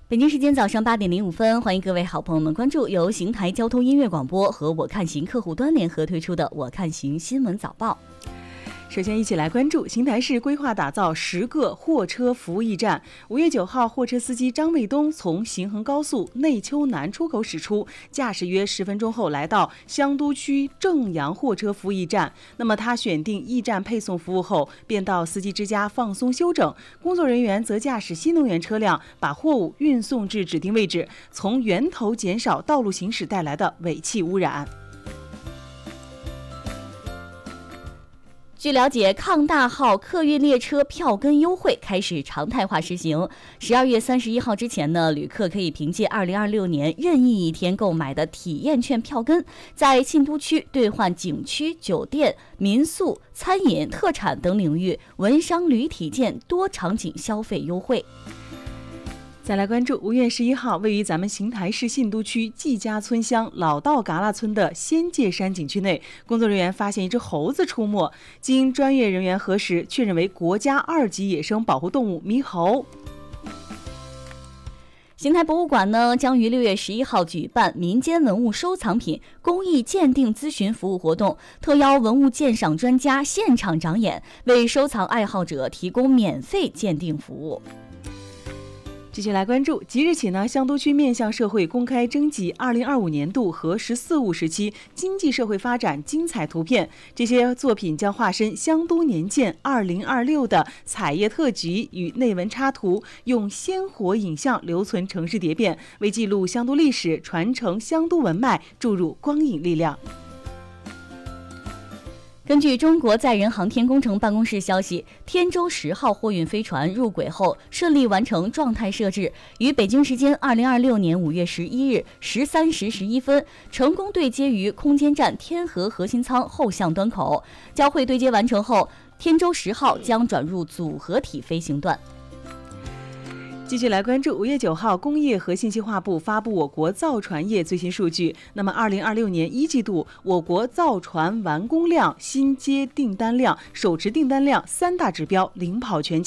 北京时间早上8点05分，欢迎各位好朋友们关注由邢台交通音乐广播和我看行客户端联合推出的我看行新闻早报。 首先一起来关注邢台市规划打造10个货车服务驿站。5月9号，货车司机张卫东从行衡高速内丘南出口驶出，驾驶约10分钟后来到香都区正阳货车服务驿站。那么他选定驿站配送服务后，便到司机之家放松休整，工作人员则驾驶新能源车辆把货物运送至指定位置，从源头减少道路行驶带来的尾气污染。 据了解，抗大号客运列车票根优惠开始常态化实行。12月31号之前呢，旅客可以凭借2026年任意一天购买的体验券票根，在沁都区兑换景区、酒店、民宿、餐饮、特产等领域文商旅体健多场景消费优惠。 再来关注5月11号，位于咱们邢台市沁都区季家村乡老道旮旯村的仙界山景区内，工作人员发现一只猴子出没，经专业人员核实，确认为国家2级野生保护动物猕猴。 邢台博物馆呢，将于6月11号举办民间文物收藏品工艺鉴定咨询服务活动，特邀文物鉴赏专家现场展演，为收藏爱好者提供免费鉴定服务。 继续来关注，即日起呢，香都区面向社会公开征集2025年度和14务时期经济社会发展精彩图片，这些作品将化身香都年鉴2026的彩页特辑与内文插图，用鲜活影像留存城市蝶变，为记录香都历史、传承香都文脉注入光影力量。 根据中国载人航天工程办公室消息，天舟10号货运飞船入轨后顺利完成状态设置，于北京时间2026年5月11日13时11分成功对接于空间站天河核心舱后向端口。交会对接完成后，天舟10号将转入组合体飞行段。 继续来关注5月9号，工业和信息化部发布我国造船业最新数据。那么2026年1季度，我国造船完工量、新接订单量、手持订单量3大指标领跑全球。